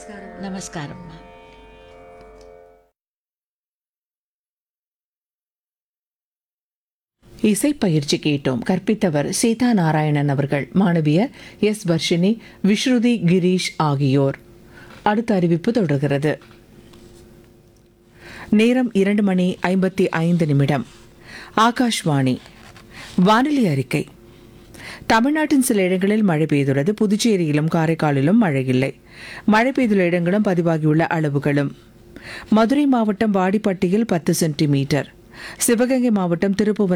நமஸ்காரம்மா. இசைப்பயிற்சி கேட்டோம். கற்பித்தவர் சீதா நாராயணன் அவர்கள். மாணவியர் எஸ் வர்ஷினி, விஸ்ருதி கிரீஷ் ஆகியோர். அடுத்த அறிவிப்பு தொடர்கிறது. நேரம் 2:55. ஆகாஷ்வாணி. வானிலை அறிக்கை. தமிழ்நாட்டின் சில இடங்களில் மழை பெய்துள்ளது. புதுச்சேரியிலும் காரைக்காலிலும் மழை இல்லை. மழை பெய்துள்ள இடங்களும் பதிவாகியுள்ள அளவுகளும்: மதுரை மாவட்டம் வாடிப்பட்டியில் 10 சென்டிமீட்டர், சிவகங்கை மாவட்டம் திருப்புவனம்